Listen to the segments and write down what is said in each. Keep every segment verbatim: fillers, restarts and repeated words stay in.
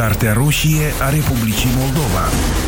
Cartea roșie a Republicii Moldova.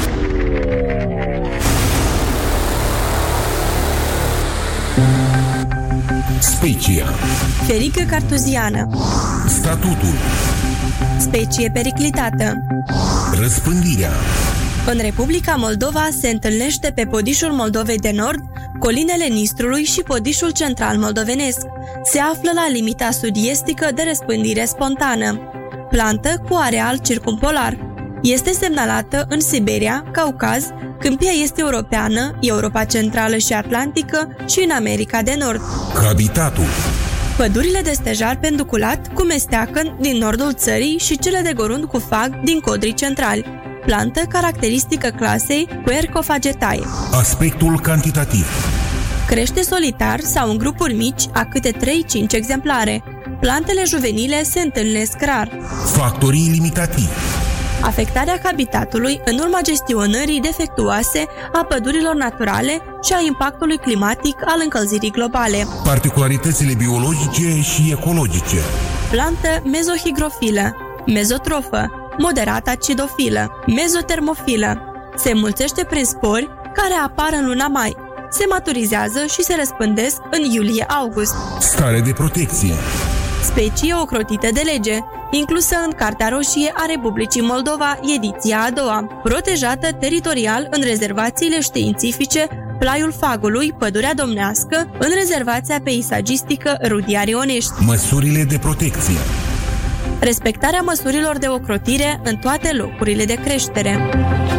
Specia. Ferică cartuziană. Statutul. Specie periclitată. Răspândirea. În Republica Moldova se întâlnește pe podișul Moldovei de Nord, colinele Nistrului și podișul central moldovenesc. Se află la limita sud-estică de răspândire spontană. Plantă cu areal circumpolar. Este semnalată în Siberia, Caucaz, câmpia este europeană, Europa Centrală și Atlantică și în America de Nord. Habitatul. Pădurile de stejar penduculat cu mesteacăn din nordul țării și cele de gorund cu fag din codrii centrali. Plantă caracteristică clasei Quercofagetae. Aspectul cantitativ. Crește solitar sau în grupuri mici a câte trei-cinci exemplare. Plantele juvenile se întâlnesc rar. Factorii limitativi. Afectarea habitatului în urma gestionării defectuoase a pădurilor naturale și a impactului climatic al încălzirii globale. Particularitățile biologice și ecologice. Plantă mezohigrofilă, mezotrofă, moderat acidofilă, mezotermofilă. Se înmulțește prin spori care apar în luna mai. Se maturizează și se răspândesc în iulie-august. Stare de protecție. Specie ocrotită de lege, inclusă în Cartea Roșie a Republicii Moldova, ediția a doua, protejată teritorial în rezervațiile științifice Plaiul Fagului, Pădurea Domnească, în rezervația peisagistică Rudia Rionești. Măsurile de protecție. Respectarea măsurilor de ocrotire în toate locurile de creștere.